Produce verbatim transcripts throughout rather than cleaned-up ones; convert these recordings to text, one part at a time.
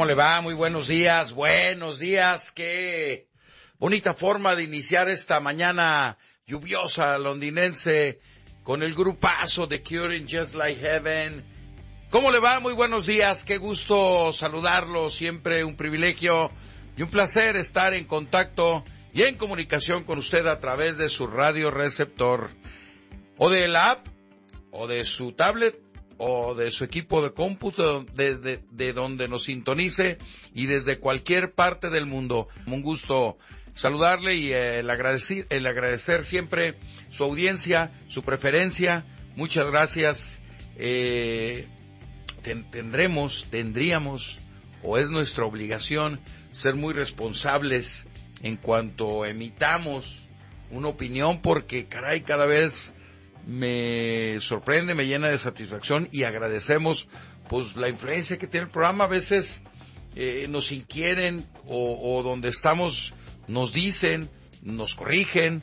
¿Cómo le va? Muy buenos días, buenos días. Qué bonita forma de iniciar esta mañana lluviosa londinense con el grupazo de Cure Just Like Heaven. ¿Cómo le va? Muy buenos días. Qué gusto saludarlo. Siempre un privilegio y un placer estar en contacto y en comunicación con usted a través de su radio receptor o de la app o de su tablet o de su equipo de cómputo, de, de, de donde nos sintonice y desde cualquier parte del mundo. Un gusto saludarle y eh, el, agradecer, el agradecer siempre su audiencia, su preferencia. Muchas gracias. Eh, ten, tendremos, tendríamos, o es nuestra obligación, ser muy responsables en cuanto emitamos una opinión, porque caray, cada vez me sorprende, me llena de satisfacción y agradecemos pues la influencia que tiene el programa. A veces eh, nos inquieren o, o donde estamos nos dicen, nos corrigen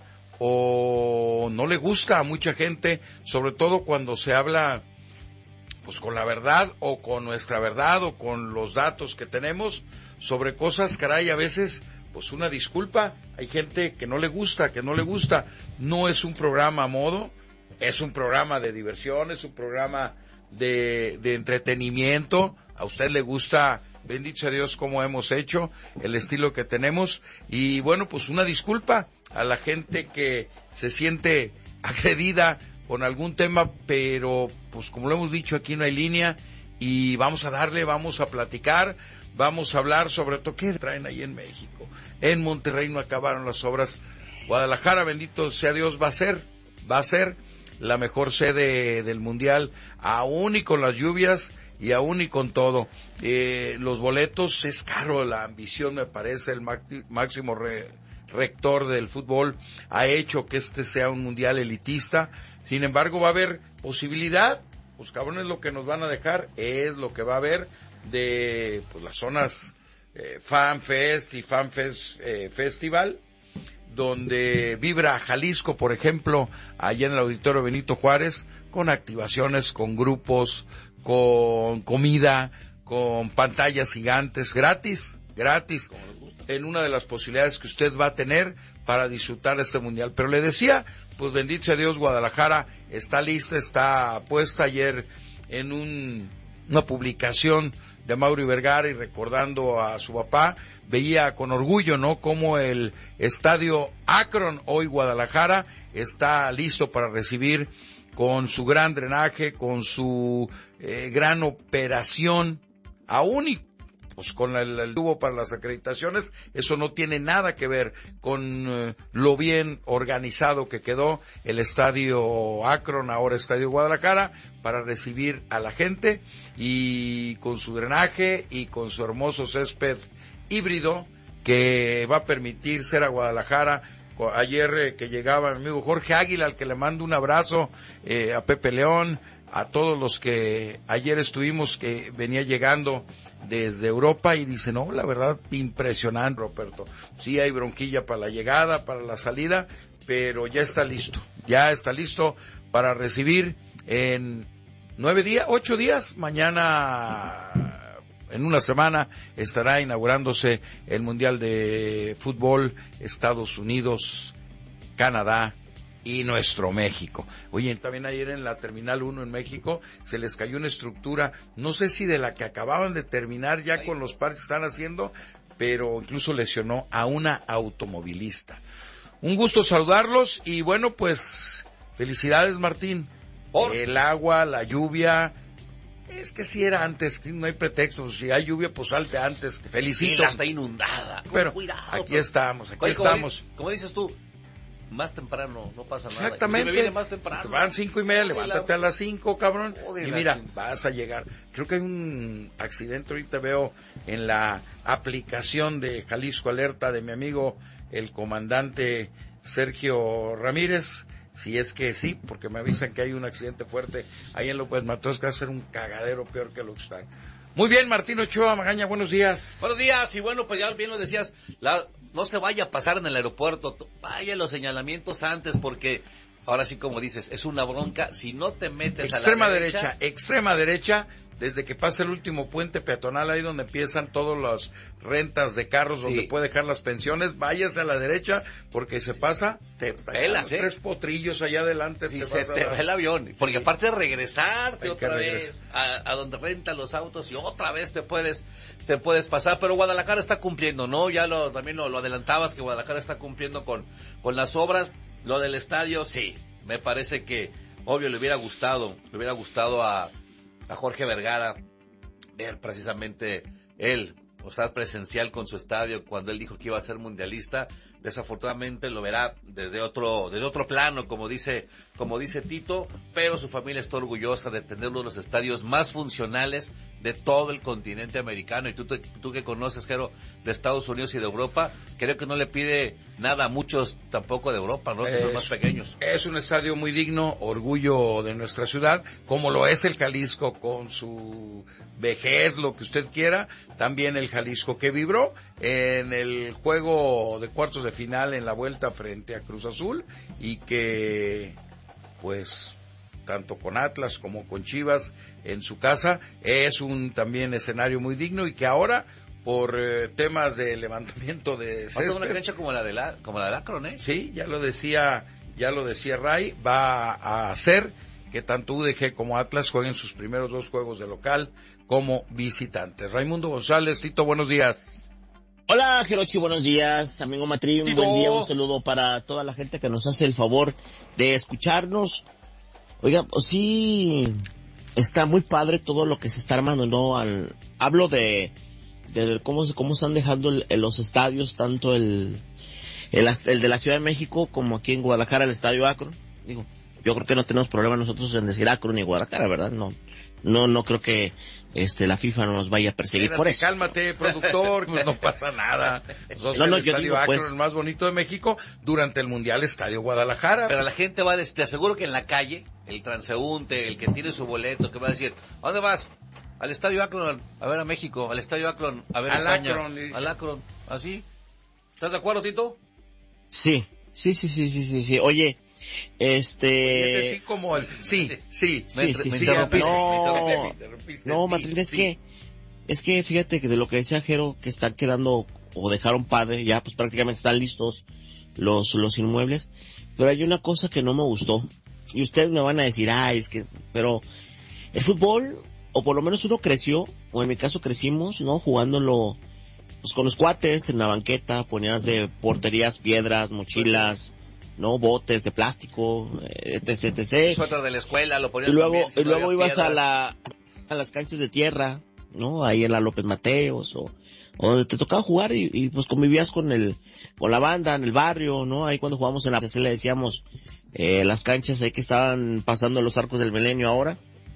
o no le gusta a mucha gente, sobre todo cuando se habla pues con la verdad o con nuestra verdad o con los datos que tenemos sobre cosas, caray, a veces pues una disculpa. Hay gente que no le gusta, que no le gusta. No es un programa a modo, es un programa de diversión, es un programa de, de entretenimiento. A usted le gusta, bendito sea Dios, como hemos hecho, el estilo que tenemos. Y bueno, pues una disculpa a la gente que se siente agredida con algún tema, pero pues como lo hemos dicho, aquí no hay línea y vamos a darle, vamos a platicar, vamos a hablar sobre todo qué traen ahí en México. En Monterrey no acabaron las obras. Guadalajara, bendito sea Dios, va a ser, va a ser la mejor sede del Mundial, aún y con las lluvias y aún y con todo. Eh, los boletos, es caro, la ambición me parece, el máximo re, rector del fútbol ha hecho que este sea un Mundial elitista. Sin embargo, va a haber posibilidad, pues cabrones, lo que nos van a dejar es lo que va a haber de pues las zonas eh, Fan Fest y Fan Fest eh, Festival, donde vibra Jalisco, por ejemplo, allá en el Auditorio Benito Juárez, con activaciones, con grupos, con comida, con pantallas gigantes, gratis, gratis, en una de las posibilidades que usted va a tener para disfrutar este Mundial. Pero le decía, pues bendito sea Dios, Guadalajara está lista, está puesta. Ayer en un, una publicación de Mauri Vergara y recordando a su papá, veía con orgullo, ¿no?, cómo el estadio Akron, hoy Guadalajara, está listo para recibir con su gran drenaje, con su eh, gran operación, aún y pues con el, el tubo para las acreditaciones. Eso no tiene nada que ver con eh, lo bien organizado que quedó el estadio Akron, ahora estadio Guadalajara, para recibir a la gente, y con su drenaje y con su hermoso césped híbrido que va a permitir ser a Guadalajara. Ayer eh, que llegaba mi amigo Jorge Águila, al que le mando un abrazo, eh, a Pepe León, a todos los que ayer estuvimos, que venía llegando desde Europa, y dice, no, la verdad, impresionante, Roberto. Sí hay bronquilla para la llegada, para la salida, pero ya está listo, ya está listo para recibir en nueve días, ocho días, mañana, en una semana, estará inaugurándose el Mundial de Fútbol Estados Unidos, Canadá y nuestro México. Oye, también ayer en la Terminal uno en México se les cayó una estructura, no sé si de la que acababan de terminar ya con los parques que están haciendo, pero incluso lesionó a una automovilista. Un gusto saludarlos y bueno, pues felicidades, Martín. ¿Por? El agua, la lluvia, es que si era antes, no hay pretexto, si hay lluvia pues salte antes, felicito. Sí, está inundada. Pero cuidado, aquí pero... estamos, aquí Oye, estamos. Como dices, como dices tú, más temprano, no pasa nada. Exactamente. Si me viene más temprano. Van cinco y media, levántate a las cinco, cabrón. Y mira, la... vas a llegar. Creo que hay un accidente, ahorita veo en la aplicación de Jalisco Alerta de mi amigo, el comandante Sergio Ramírez. Si es que sí, porque me avisan que hay un accidente fuerte ahí en López Matosca, va a ser un cagadero peor que lo que está. Muy bien, Martín Ochoa Magaña, buenos días. Buenos días, y bueno, pues ya bien lo decías, la, no se vaya a pasar en el aeropuerto, vaya los señalamientos antes, porque ahora sí, como dices, es una bronca. Si no te metes extrema a la derecha, derecha, extrema derecha, desde que pasa el último puente peatonal, ahí donde empiezan todas las rentas de carros, donde Sí. puede dejar las pensiones, váyase a la derecha, porque se pasa, te Pelas, ¿eh? tres potrillos allá adelante. Si te se vas a te dar- va el avión, porque Sí. aparte de regresarte Hay que otra vez a, a donde rentan los autos y otra vez te puedes te puedes pasar, pero Guadalajara está cumpliendo, ¿no? Ya lo también lo, lo adelantabas que Guadalajara está cumpliendo con, con las obras, lo del estadio, sí, me parece que obvio le hubiera gustado, le hubiera gustado a, a Jorge Vergara ver precisamente él, o sea, presencial con su estadio cuando él dijo que iba a ser mundialista. Desafortunadamente lo verá desde otro desde otro plano, como dice como dice Tito, pero su familia está orgullosa de tener uno de los estadios más funcionales de todo el continente americano. Y tú, te, tú que conoces, Jero, de Estados Unidos y de Europa, creo que no le pide nada a muchos tampoco de Europa, ¿no? Que son más pequeños. Es un estadio muy digno, orgullo de nuestra ciudad, como lo es el Jalisco con su vejez, lo que usted quiera. También el Jalisco que vibró en el juego de cuartos de final en la vuelta frente a Cruz Azul y que, pues, tanto con Atlas como con Chivas en su casa, es un también escenario muy digno y que ahora, por eh, temas de levantamiento de Falta una césped, cancha como la de la como la de Akron, ¿eh? sí, ya lo decía, ya lo decía Ray, va a hacer que tanto U D G como Atlas jueguen sus primeros dos juegos de local como visitantes. Raimundo González, Tito, buenos días. Hola, Jerochi, buenos días, amigo Matri, un Tito. buen día, un saludo para toda la gente que nos hace el favor de escucharnos. Oiga, pues sí, está muy padre todo lo que se está armando, ¿no? Al, hablo de, de cómo, cómo están dejando el, el, los estadios, tanto el, el, el de la Ciudad de México como aquí en Guadalajara, el Estadio Akron. Digo, yo creo que no tenemos problema nosotros en decir Akron y Guadalajara, ¿verdad? No, no, no creo que este la FIFA no nos vaya a perseguir Espérate, por eso. Cálmate, productor, pues no pasa nada. Nosotros No, no, el yo Estadio digo, Akron, pues, el más bonito de México, durante el Mundial Estadio Guadalajara. Pero la gente va a decir, te aseguro que en la calle, el transeúnte, el que tiene su boleto, que va a decir, ¿a dónde vas? Al Estadio Akron, a ver a México, al Estadio Akron, a ver a Al España. Akron, le dice. Al Akron, ¿así? ¿Estás de acuerdo, Tito? Sí, sí, sí, sí, sí, sí, sí. Oye, este... Ese sí como el... Sí, sí, Sí, Me, sí, me sí. interrumpiste. No, me interrumpiste. me interrumpiste, No, sí, Matrín, es sí. que, es que fíjate que de lo que decía Jero, que están quedando, o dejaron padre, ya pues prácticamente están listos los, los inmuebles, pero hay una cosa que no me gustó, y ustedes me van a decir, ay, es que, pero, el fútbol, o por lo menos uno creció, o en mi caso crecimos, ¿no? Jugándolo, pues con los cuates, en la banqueta, ponías de porterías, piedras, mochilas, ¿no? Botes de plástico, etc, etcétera. Suéter de la escuela, lo ponían Y luego, también, si y no luego había ibas a piedras. la, a las canchas de tierra, ¿no? Ahí en la López Mateos, o, o donde te tocaba jugar y, y pues convivías con el, con la banda en el barrio, ¿no? Ahí cuando jugábamos en la P C le decíamos, eh, las canchas ahí que estaban pasando los arcos del milenio ahora.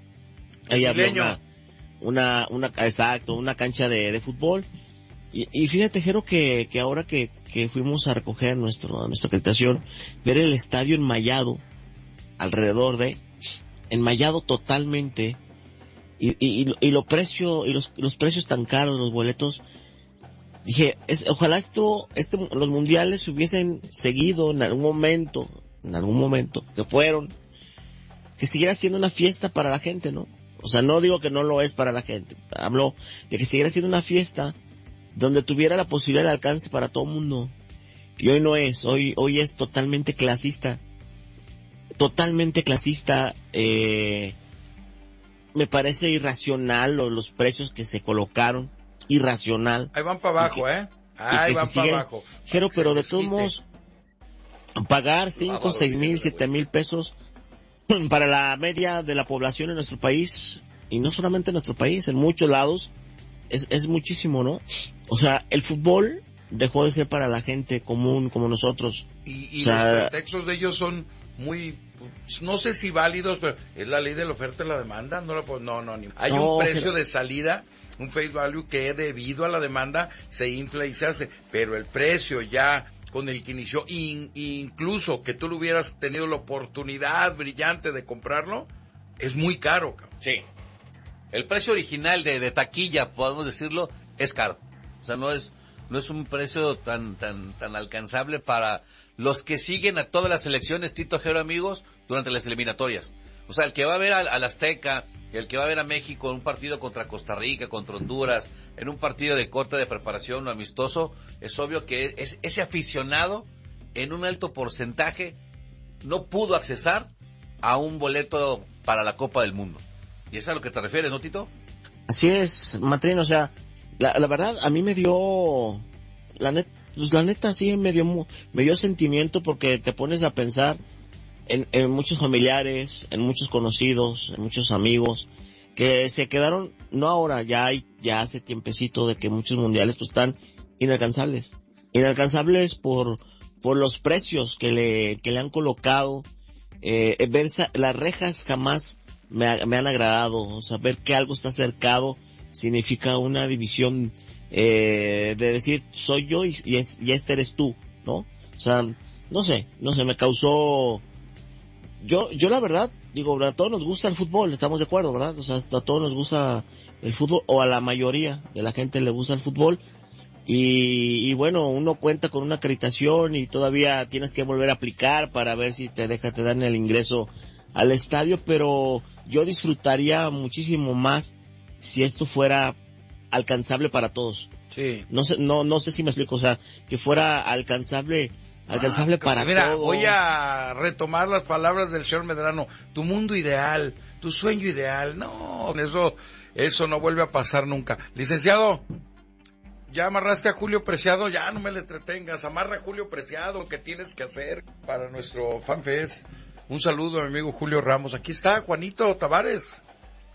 Ahí El había Milenio. una, una, una, exacto, una cancha de, de fútbol. Y, y fíjate, Jero, que, que ahora que, que fuimos a recoger nuestro, nuestra acreditación, ver el estadio enmayado, alrededor de, enmayado totalmente, y, y, y lo precio, y los, los precios tan caros, los boletos, dije, es, ojalá esto, este, los mundiales se hubiesen seguido en algún momento, en algún momento, que fueron, que siguiera siendo una fiesta para la gente, ¿no? O sea, no digo que no lo es para la gente, hablo de que siguiera siendo una fiesta donde tuviera la posibilidad de alcance para todo el mundo. Y hoy no es, hoy, hoy es totalmente clasista. Totalmente clasista, eh, me parece irracional los, los precios que se colocaron, irracional. Ahí van para abajo, Y que- ¿eh? Ahí que van se para sigue- abajo. Pero, Se pero de les todos quite. modos, pagar Ah, cinco, bueno, seis sí, mil, sí, siete mil pesos para la media de la población en nuestro país, y no solamente en nuestro país, en muchos lados, es, es muchísimo, ¿no? O sea, el fútbol dejó de ser para la gente común como nosotros. Y, y O sea, los pretextos de ellos son muy, pues, no sé si válidos, pero es la ley de la oferta y la demanda. No, la, pues, no, no, ni, hay No, un precio pero- de salida, un face value que debido a la demanda se infla y se hace, pero el precio ya con el que inició, in, incluso que tú lo hubieras tenido la oportunidad brillante de comprarlo, es muy caro, cabrón. Sí. El precio original de, de taquilla, podemos decirlo, es caro. O sea, no es no es un precio tan tan tan alcanzable para los que siguen a todas las selecciones, Tito, Jero, amigos, durante las eliminatorias. O O sea, el que va a ver al, al Azteca, el que va a ver a México en un partido contra Costa Rica, contra Honduras, en un partido de corte de preparación o amistoso, es obvio que es, ese aficionado, en un alto porcentaje, no pudo accesar a un boleto para la Copa del Mundo. ¿Y es a lo que te refieres, no, Tito? Así es, Matrín, o sea, la, la verdad, a mí me dio, la neta, pues la neta sí me dio, me dio sentimiento porque te pones a pensar en, en muchos familiares, en muchos conocidos, en muchos amigos, que se quedaron, no ahora, ya hay, ya hace tiempecito de que muchos mundiales pues están inalcanzables. Inalcanzables por, por los precios que le, que le han colocado, eh, ver esa, las rejas jamás me, ha, me han agradado, o sea, ver que algo está cercado significa una división, eh, de decir, soy yo y, y, es, y este eres tú, ¿no? O sea, no sé, no sé, me causó, yo, yo la verdad, digo, a todos nos gusta el fútbol, estamos de acuerdo, ¿verdad? O sea, a todos nos gusta el fútbol, o a la mayoría de la gente le gusta el fútbol, y, y bueno, uno cuenta con una acreditación y todavía tienes que volver a aplicar para ver si te deja, te dan el ingreso al estadio, pero yo disfrutaría muchísimo más si esto fuera alcanzable para todos. Sí. No sé, no, no sé si me explico, o sea, que fuera alcanzable, alcanzable ah, para mira, todos. Voy a retomar las palabras del señor Medrano. Tu mundo ideal, tu sueño ideal. No, eso, eso no vuelve a pasar nunca. Licenciado, ya amarraste a Julio Preciado, ya no me le entretengas. Amarra a Julio Preciado, ¿qué tienes que hacer para nuestro FanFest? Un saludo a mi amigo Julio Ramos. Aquí está Juanito Tavares,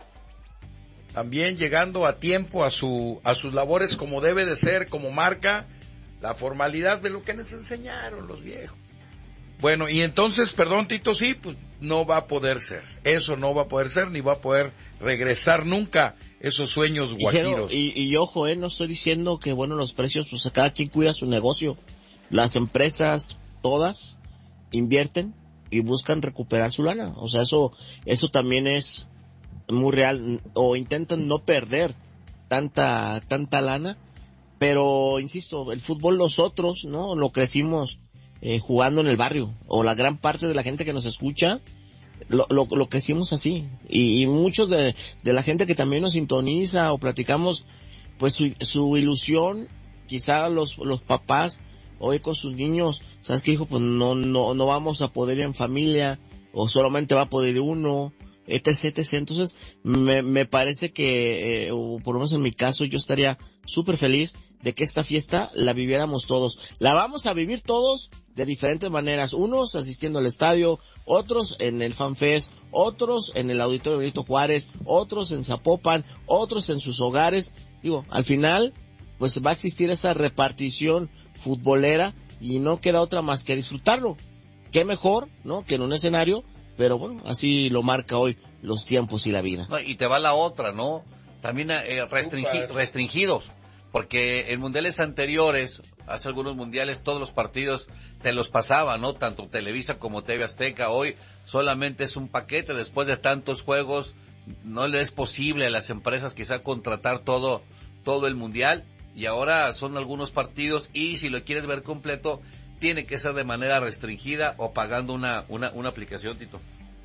también llegando a tiempo a su a sus labores como debe de ser, como marca la formalidad de lo que nos enseñaron los viejos. Bueno, y entonces, perdón Tito, sí, pues no va a poder ser. Eso no va a poder ser, ni va a poder regresar nunca esos sueños guajiros. Y, y, y ojo, eh, no estoy diciendo que, bueno, los precios, pues cada quien cuida su negocio. Las empresas, todas, invierten y buscan recuperar su lana. O sea, eso, eso también es muy real, o intentan no perder tanta, tanta lana, pero insisto, el fútbol nosotros, ¿no? Lo crecimos eh, jugando en el barrio, o la gran parte de la gente que nos escucha, lo, lo, lo crecimos así, y, y muchos de, de la gente que también nos sintoniza o platicamos, pues su, su ilusión, quizá los, los papás, hoy con sus niños, ¿sabes qué, hijo? Pues no, no, no vamos a poder ir en familia, o solamente va a poder ir uno, etc, etc. Entonces, me, me parece que, eh, o por lo menos en mi caso, yo estaría súper feliz de que esta fiesta la viviéramos todos. La vamos a vivir todos de diferentes maneras. Unos asistiendo al estadio, otros en el FanFest, otros en el Auditorio Benito Juárez, otros en Zapopan, otros en sus hogares. Digo, al final, pues va a existir esa repartición futbolera y no queda otra más que disfrutarlo. Qué mejor, ¿no? Que en un escenario, pero bueno, así lo marca hoy los tiempos y la vida. No, y te va la otra, ¿no? También eh, restringi- restringidos, porque en mundiales anteriores, hace algunos mundiales, todos los partidos te los pasaba, ¿no? Tanto Televisa como T V Azteca. Hoy solamente es un paquete. Después de tantos juegos, no le es posible a las empresas quizá contratar todo, todo el mundial. Y ahora son algunos partidos, y si lo quieres ver completo, tiene que ser de manera restringida o pagando una, una, una aplicación, Tito.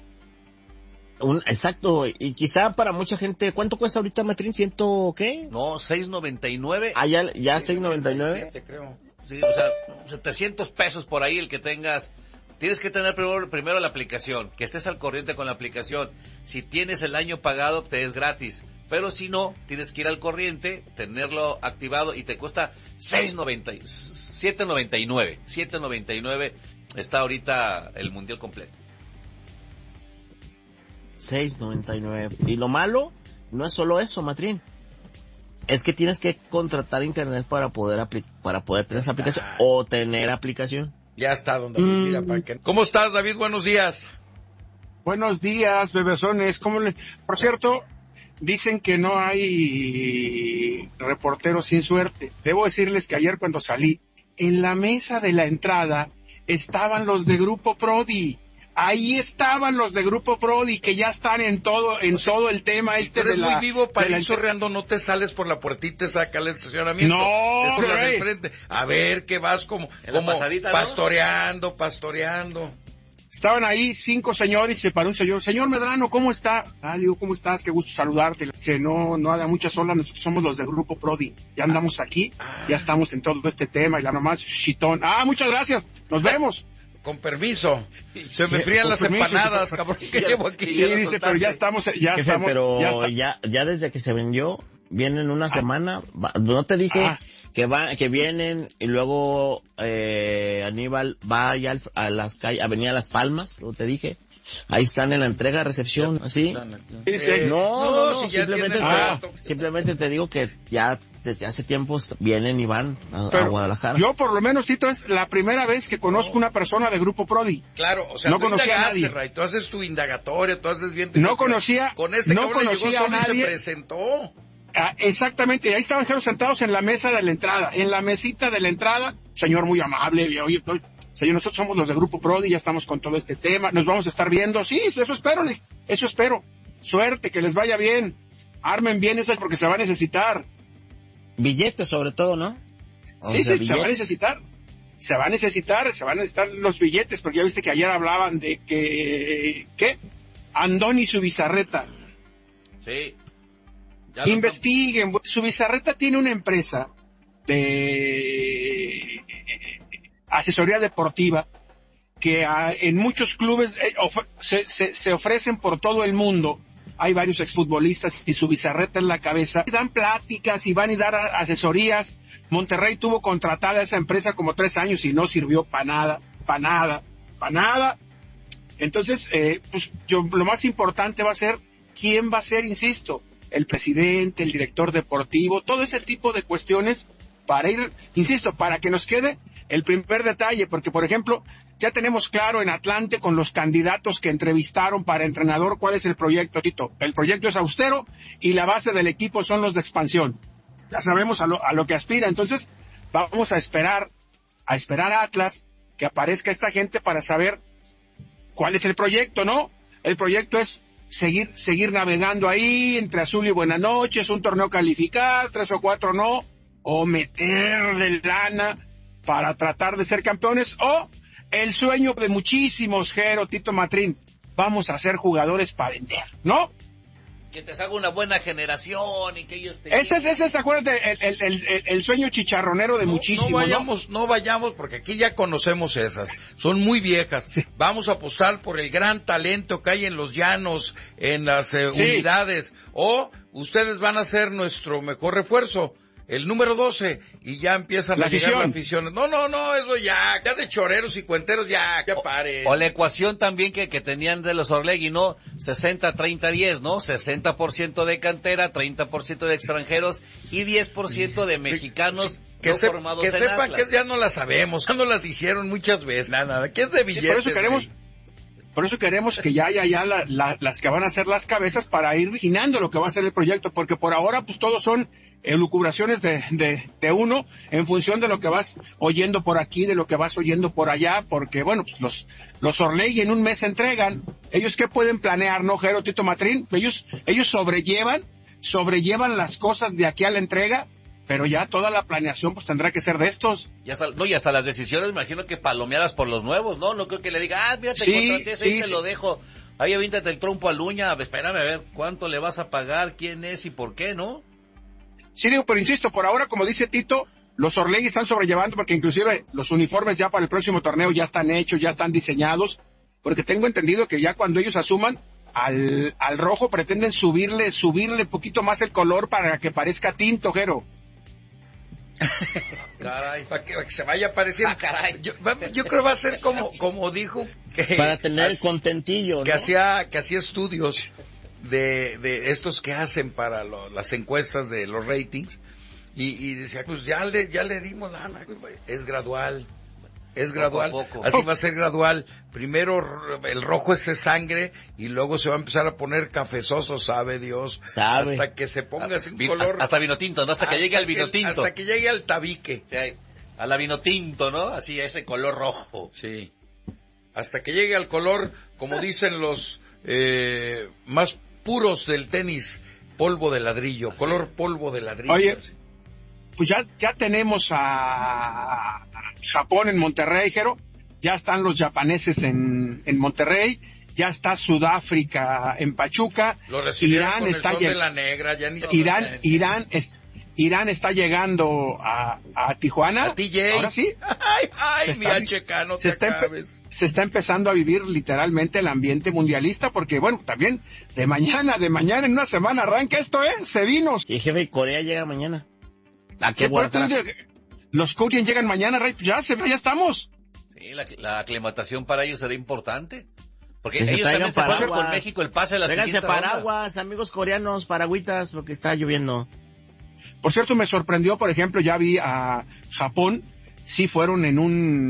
Un, exacto, y quizá para mucha gente, ¿cuánto cuesta ahorita, Matrín? ¿Ciento qué? No, seis noventa y nueve. Ah, ya, ya seis noventa y nueve. Creo. Sí, o sea, setecientos pesos por ahí el que tengas. Tienes que tener primero, primero la aplicación, que estés al corriente con la aplicación. Si tienes el año pagado, te es gratis. Pero si no, tienes que ir al corriente, tenerlo activado, y te cuesta seis noventa, siete noventa y nueve. siete noventa y nueve está ahorita el mundial completo. seis noventa y nueve. Y lo malo no es solo eso, Matrín. Es que tienes que contratar internet para poder apli- para poder tener esa aplicación Ah, o tener aplicación. Ya está, don David. Mm. Mira, para que... ¿Cómo estás, David? Buenos días. Buenos días, bebesones. ¿Cómo le... Por cierto, dicen que no hay reporteros sin suerte. Debo decirles que ayer cuando salí, en la mesa de la entrada estaban los de Grupo Prodi. Ahí estaban los de Grupo Prodi, que ya están en todo en o sea, todo el tema este tú eres de la... muy vivo para la... ir sorreando, no te sales por la puertita, saca el estacionamiento. No, es por la del frente. A ver, que vas como, como pasadita, pastoreando, ¿no? pastoreando. Estaban ahí cinco señores y se paró un señor. Señor Medrano, ¿cómo está? Ah, digo, ¿cómo estás? Qué gusto saludarte. Dice, no, no haga muchas olas, nosotros somos los del Grupo Prodi. Ya andamos aquí, ya estamos en todo este tema y la nomás, chitón. Ah, muchas gracias, nos vemos. Con permiso. Se me frían las permiso, empanadas, sí, cabrón, que llevo aquí. Sí, dice, pero ya estamos, ya Jefe, estamos. Pero ya, está. ya, ya desde que se vendió, vienen una ah. semana, no te dije ah. que va, que vienen y luego, eh, Aníbal va ya a las calles, Avenida Las Palmas, no te dije. Ahí están en la entrega, recepción, ¿así? Eh, no, no, no, no, si simplemente, ah. te, simplemente te digo que ya desde hace tiempo vienen y van a, a Guadalajara. Yo por lo menos, Tito, es la primera vez que conozco no. una persona de Grupo Prodi. Claro, o sea, no tú conocía indagaste, a nadie. Ray, tú haces tu indagatoria, tú haces bien tu No conocía, con este no conocía a nadie. Se presentó. Ah, exactamente, ahí estaban sentados en la mesa de la entrada, en la mesita de la entrada, señor muy amable, oye, señor, nosotros somos los de Grupo Prodi, ya estamos con todo este tema, nos vamos a estar viendo, sí, eso espero, eso espero, suerte, que les vaya bien, armen bien eso porque se va a necesitar. Billetes sobre todo, ¿no? O sí, sea, sí, billetes. se va a necesitar, se va a necesitar, se van a necesitar los billetes, porque ya viste que ayer hablaban de que, ¿qué? Andoni Zubizarreta. Sí. Investiguen, su Bizarreta tiene una empresa de asesoría deportiva que a, en muchos clubes eh, of, se, se, se ofrecen por todo el mundo. Hay varios exfutbolistas y su Bizarreta en la cabeza. Dan pláticas y van y dar a, asesorías. Monterrey tuvo contratada esa empresa como tres años y no sirvió para nada, para nada, para nada. Entonces, eh, pues yo, lo más importante va a ser quién va a ser, insisto, el presidente, el director deportivo, todo ese tipo de cuestiones para ir, insisto, para que nos quede el primer detalle, porque por ejemplo, ya tenemos claro en Atlante con los candidatos que entrevistaron para entrenador cuál es el proyecto, Tito. El proyecto es austero y la base del equipo son los de expansión. Ya sabemos a lo, a lo que aspira, entonces vamos a esperar, a esperar a Atlas que aparezca esta gente para saber cuál es el proyecto, ¿no? El proyecto es seguir seguir navegando ahí entre azul y buenas noches, un torneo calificar, tres o cuatro no, o meterle lana para tratar de ser campeones, o el sueño de muchísimos, Jero, Tito Matrín, vamos a ser jugadores para vender, ¿no? Que te salga una buena generación y que ellos te... Ese es, ese es, acuérdate, el, el, el, el sueño chicharronero de no, muchísimos, no vayamos, ¿no? no vayamos, porque aquí ya conocemos esas, son muy viejas. Sí. Vamos a apostar por el gran talento que hay en los llanos, en las eh, sí. unidades, o ustedes van a ser nuestro mejor refuerzo, el número doce, y ya empiezan la a llegar las aficiones. No, no, no, eso ya, ya de choreros y cuenteros, ya, ya pare. O, o la ecuación también que, que tenían de los Orlegui, ¿no? sesenta, treinta, diez, ¿no? sesenta por ciento de cantera, treinta por ciento de extranjeros y diez por ciento de mexicanos. Que, no se, formados que en sepan Atlas. que ya no las sabemos, ya no las hicieron muchas veces, nada, nada, que es de billetes. Sí, por eso queremos, por eso queremos que ya haya ya la, la, las que van a ser las cabezas para ir vigilando lo que va a ser el proyecto, porque por ahora pues todos son elucubraciones de, de, de uno en función de lo que vas oyendo por aquí, de lo que vas oyendo por allá, porque bueno, pues los, los Orlegui en un mes se entregan. Ellos qué pueden planear, ¿no, Jero, Tito Matrín? Ellos, ellos sobrellevan, sobrellevan las cosas de aquí a la entrega, pero ya toda la planeación pues tendrá que ser de estos. Y hasta, no, y hasta las decisiones, me imagino que palomeadas por los nuevos, ¿no? No creo que le diga, ah, mira, te sí, contraté, sí, ahí te sí. lo dejo. Ahí avíntate el trompo a Luña, espérame a ver cuánto le vas a pagar, quién es y por qué, ¿no? Sí, digo, pero insisto, por ahora, como dice Tito, los Orlegui están sobrellevando porque inclusive los uniformes ya para el próximo torneo ya están hechos, ya están diseñados, porque tengo entendido que ya cuando ellos asuman al, al rojo pretenden subirle, subirle poquito más el color para que parezca tinto, Jero. Caray, para que, para que se vaya pareciendo. Ah, caray. Yo, yo creo que va a ser como, como dijo que para tener el contentillo, ¿no? que hacía, que hacía estudios de, de estos que hacen para lo, las encuestas de los ratings, y, y decía, pues ya le, ya le dimos lana, es gradual, es gradual, poco a poco. Así va a ser gradual. Primero el rojo es de y luego se va a empezar a poner cafezoso, sabe Dios, sabe. Hasta que se ponga así un Vino, color. Hasta vino tinto, ¿no? Hasta, hasta que llegue al vino tinto. Hasta que llegue al tabique. Sí, a la vino tinto, ¿no? Así, ese color rojo. Sí. Hasta que llegue al color, como dicen los eh, más puros del tenis, polvo de ladrillo, así. Color polvo de ladrillo. Oye, así. Pues ya, ya tenemos a Japón en Monterrey, Jero. ya están los japoneses en, en Monterrey, ya está Sudáfrica en Pachuca, Lo recibieron Irán con el está sol lleg- de la negra, ya ni Irán, Irán, es, Irán está llegando a, a Tijuana. A T J. Ahora sí. Ay, ay, Se mi está- H K, no se te está, empe- acabes. se está empezando a vivir literalmente el ambiente mundialista, porque bueno, también de mañana, de mañana en una semana arranca esto, ¿eh? Se vino. Y jefe, Corea llega mañana. ¿A ¿Qué qué puerto Guadalajara? de- Los Korean llegan mañana, Ray, ya se ya estamos. Sí, la, la aclimatación para ellos será importante. Porque Que se ellos traigan también se pasan paraguas. con México el pase de la Tráiganse siguiente ronda. paraguas, amigos coreanos, paragüitas, porque está lloviendo. Por cierto, me sorprendió, por ejemplo, ya vi a Japón, sí fueron en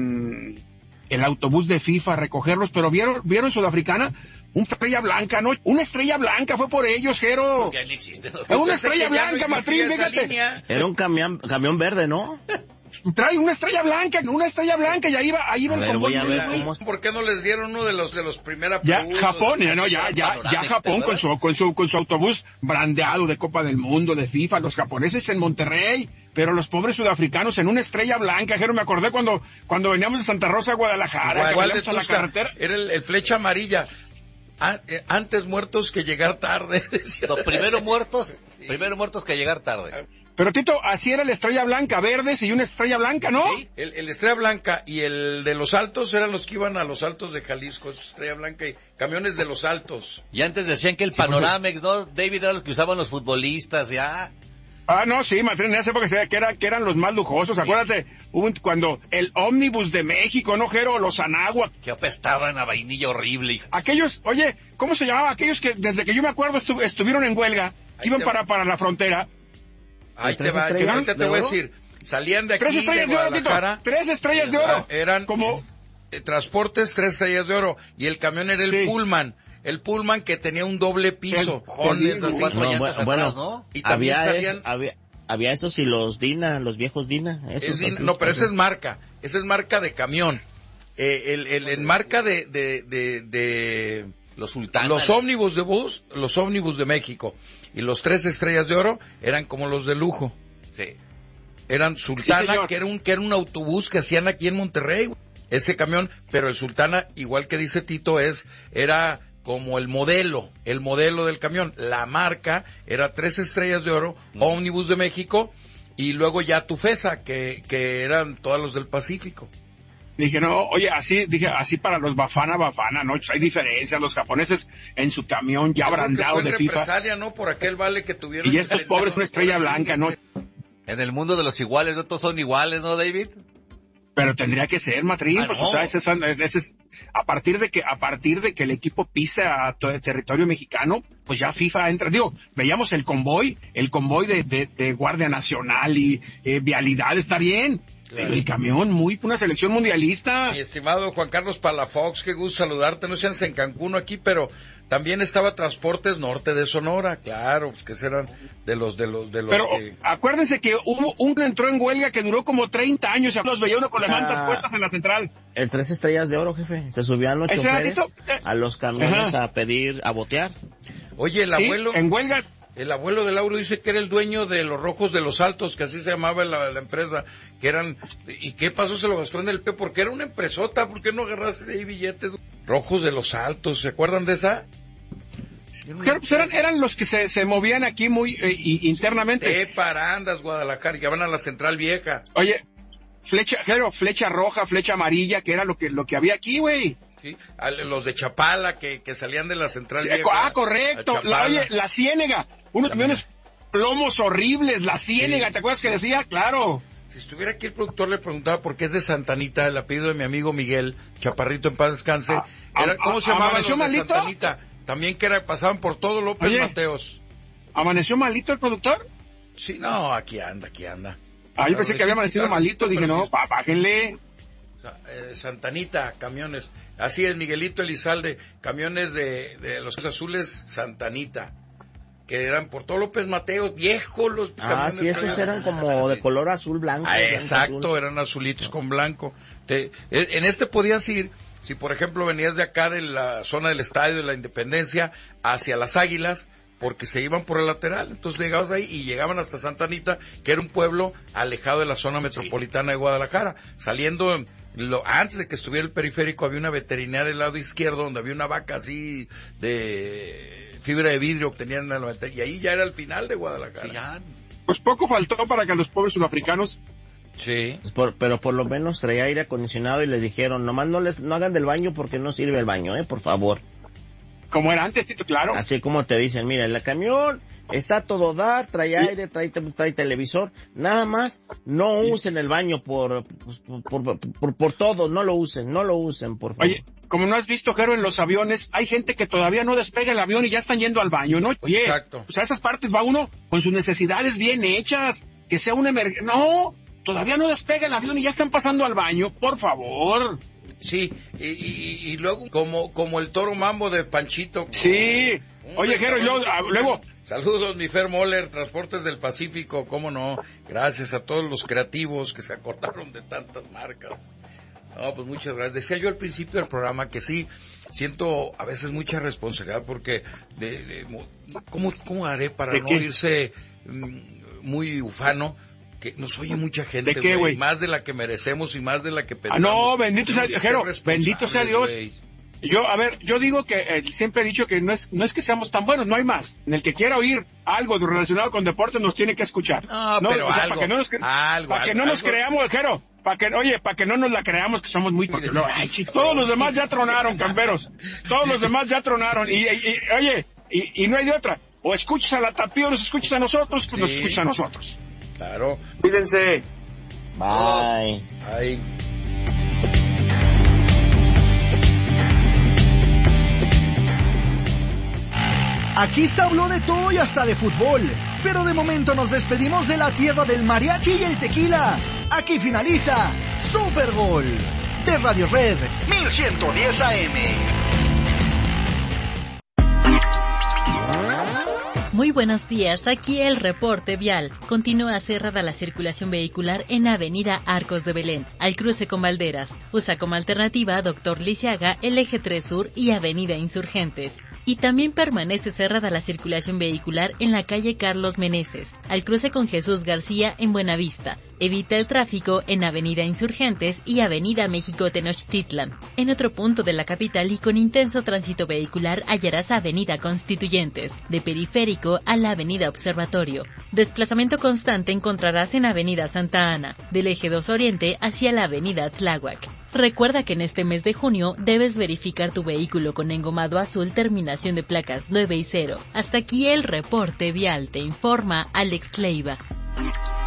un el autobús de FIFA a recogerlos, pero vieron vieron Sudafricana, una estrella blanca, ¿no? Una estrella blanca fue por ellos, Jero. Que ni existen los- Es una Pensé estrella que ya no blanca, existía Matrín, esa fíjate. línea. Era un camión, camión verde, ¿no? Trae una estrella blanca, una estrella blanca, y ahí va, ahí va A el ver, convoy. voy a ver güey. cómo... ¿Por qué no les dieron uno de los de los primeros Ya Japón, ya no, ya, ya, ya Japón con su, con su, con su autobús brandeado de Copa del Mundo, de FIFA, los japoneses en Monterrey, pero los pobres sudafricanos en una estrella blanca, Jero, me acordé cuando, cuando veníamos de Santa Rosa a Guadalajara, Igual, que igual de salíamos a la Tuxtla, carretera. era el, el flecha amarilla. A- eh, antes muertos que llegar tarde. No, primero muertos, primero muertos que llegar tarde. Pero Tito, así era la estrella blanca, verdes y una estrella blanca, ¿no? Sí, el, el Estrella Blanca y el de los Altos eran los que iban a los Altos de Jalisco, es Estrella Blanca y camiones de los Altos. Y antes decían que el Panoramex, ¿no? David, era los que usaban los futbolistas, ya. Ah, no, sí, Matrín, en esa época se veía que, era, que eran los más lujosos, acuérdate, hubo un- cuando el ómnibus de México, ¿no, Jero? Los Anáhuac, Que apestaban a vainilla horrible. hijo. aquellos, oye, ¿cómo se llamaba? Aquellos que desde que yo me acuerdo estu- estuvieron en huelga, Ahí iban te para, para la frontera. Ahí te tres va, yo estrellas ahorita te de voy a oro? decir, salían de aquí Tres estrellas de oro, Tito, Guadalajara, tres estrellas de oro. eran Como, eh, transportes, tres estrellas de oro, y el camión era el Sí. Pullman, el Pullman que tenía un doble piso, El- jones el- así. Cuatro No, llantas bu- bueno, atrás, ¿no? Y también Había, salían- es- había, había esos y los Dina, los viejos Dina. Esos Es din- así, no, pero así. esa es marca, esa es marca de camión. Eh, el, el, en marca de, de, de, de Los sultanes. los ómnibus de bus, los ómnibus de México y los tres estrellas de oro eran como los de lujo. Sí. Eran Sultana, señor. que era un que era un autobús que hacían aquí en Monterrey, güey. Ese camión, pero el Sultana, igual que dice Tito, es era como el modelo, el modelo del camión. La marca era tres estrellas de oro, Mm. ómnibus de México, y luego ya Tufesa, que, que eran todos los del Pacífico. dije, no, oye, así, dije, así para los Bafana, Bafana, ¿no? Hay diferencias, los japoneses en su camión ya Yo creo que brandado fue de en FIFA, represalia, ¿no? Por aquel vale que tuvieron. y estos pobres una estrella blanca, ¿no? En el mundo de los iguales, no todos son iguales, ¿no, David? Pero tendría que ser, Matrín, Ah, pues, no. o sea, ese es, ese es- a partir de que, a partir de que el equipo pisa a to- territorio mexicano, pues ya FIFA entra. Digo, veíamos el convoy, el convoy de, de, de Guardia Nacional y eh, Vialidad, está bien, pero el camión, muy, una selección mundialista. Mi estimado Juan Carlos Palafox, qué gusto saludarte, no seas en Cancún aquí, pero también estaba Transportes Norte de Sonora, claro, pues que eran de los, de los, de los Pero que... acuérdense que hubo un que entró en huelga que duró como treinta años, y los veía uno con las Ah. mantas puestas en la central. El tres estrellas de oro, jefe. Se subían los ¿Ese choferes ratito? Eh, a los camiones Ajá. a pedir, a botear. Oye, el Sí, abuelo, en huelga. el abuelo de Lauro dice que era el dueño de los Rojos de los Altos, que así se llamaba la, la empresa, que eran, ¿y qué pasó? Se lo gastó en el P, porque era una empresota, ¿por qué no agarraste de ahí billetes? Rojos de los Altos, ¿se acuerdan de esa? Claro, pues eran, eran los que se, se movían aquí muy eh, y- internamente. Eh, Parandas, Guadalajara, que van a la Central Vieja. Oye, flecha, claro, flecha roja, flecha amarilla, que era lo que, lo que había aquí, güey. Sí, a los de Chapala que, que salían de la Central Sí, Vieja. ah, correcto. a Chapala. La, oye, la Ciénega, unos También. camiones plomos horribles, la Ciénega, Sí. ¿te acuerdas que decía? Claro. Si estuviera aquí el productor le preguntaba por qué es de Santanita, el apellido de mi amigo Miguel, Chaparrito en paz descanse. Ah, Era, ah, ¿Cómo se ah, llamaba ¿amaneció los de malito? Santanita? También que era, pasaban por todo López Oye. Mateos. ¿Amaneció malito el productor? Sí, no, aquí anda, aquí anda. Ah, yo pensé que había amanecido malito, dije, no, Pero sí, pa- bájenle. Sa- eh, Santanita, camiones. Así es, Miguelito Elizalde, camiones de, de los azules Santanita, que eran por todo López Mateos, viejos los Ah, camiones. sí, esos pero- eran como de color azul, blanco. Ah, blanco, exacto, azul. eran azulitos con blanco. Te- e- en este podías ir, si por ejemplo venías de acá de la zona del Estadio de la Independencia hacia las Águilas, porque se iban por el lateral, entonces llegabas ahí y llegaban hasta Santa Anita, que era un pueblo alejado de la zona metropolitana de Guadalajara, saliendo lo, antes de que estuviera el periférico había una veterinaria al lado izquierdo donde había una vaca así de fibra de vidrio que tenían en la veterinaria, y ahí ya era el final de Guadalajara. Sí, ya. Pues poco faltó para que los pobres sudafricanos... Sí. Pues por, pero por lo menos traía aire acondicionado y les dijeron, nomás no les no hagan del baño porque no sirve el baño, eh, por favor. Como era antes, Tito, claro. Así como te dicen, mira, el camión está todo dar, trae Sí. aire, trae, trae televisor, nada más no Sí. usen el baño por por, por, por, por todo, no lo usen, no lo usen, por favor. Oye, como no has visto, Jero, en los aviones, hay gente que todavía no despega el avión y ya están yendo al baño, ¿no? Oye, Exacto. pues a esas partes va uno con sus necesidades bien hechas, que sea una emergencia. No, todavía no despega el avión y ya están pasando al baño, por favor. Sí, y, y, y luego como como el toro mambo de Panchito. Sí. Oye, Jero, y luego, ah, luego... Saludos, mi Fer Moller, Transportes del Pacífico, cómo no. Gracias a todos los creativos que se acordaron de tantas marcas. No, pues muchas gracias. Decía yo al principio del programa que sí, siento a veces mucha responsabilidad porque de, de, ¿cómo, ¿cómo haré para ¿De no qué? irse mm, muy ufano? Que nos oye mucha gente, ¿De qué, güey? más de la que merecemos y más de la que Ah, pensamos. no, bendito sea, Tenemos que Jero, ser bendito sea Dios. responsables, güey. Yo, a ver, yo digo que eh, siempre he dicho que no es, no es que seamos tan buenos, no hay más. En el que quiera oír algo relacionado con deporte nos tiene que escuchar. No, pero o sea, algo, para que no nos, cre- algo, para que algo, no nos algo. creamos, Jero, para que, oye, para que no nos la creamos que somos muy... Porque no, ay, chi, todos los demás ya tronaron, camperos. Todos los demás ya tronaron. Y, y- y, oye, y, y no hay de otra. O escuchas a la Tapia o nos escuchas a nosotros, pues nos Sí. escuchas a nosotros. Claro. Cuídense. Bye. Ay. Aquí se habló de todo y hasta de fútbol, pero de momento nos despedimos de la tierra del mariachi y el tequila. Aquí finaliza Super Gol de Radio Red mil ciento diez A M. Muy buenos días, aquí el reporte vial. Continúa cerrada la circulación vehicular en Avenida Arcos de Belén, al cruce con Valderas. Usa como alternativa Doctor Lisiaga, el Eje tres Sur y Avenida Insurgentes. Y también permanece cerrada la circulación vehicular en la calle Carlos Meneses, al cruce con Jesús García en Buenavista. Evita el tráfico en Avenida Insurgentes y Avenida México Tenochtitlan. En otro punto de la capital y con intenso tránsito vehicular hallarás Avenida Constituyentes, de Periférico a la Avenida Observatorio. Desplazamiento constante encontrarás en Avenida Santa Ana, del Eje dos Oriente hacia la Avenida Tláhuac. Recuerda que en este mes de junio debes verificar tu vehículo con engomado azul terminación de placas nueve y cero. Hasta aquí el reporte vial, te informa Alex Leiva.